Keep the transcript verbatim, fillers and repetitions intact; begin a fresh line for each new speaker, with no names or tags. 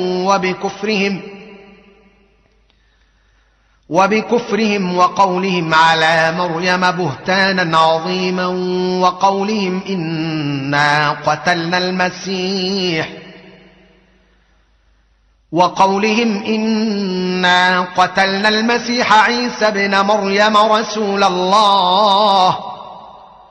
وبكفرهم وبكفرهم وقولهم على مريم بهتانا عظيما وقولهم إنا قتلنا المسيح وقولهم إنا قتلنا المسيح عيسى ابن مريم رسول الله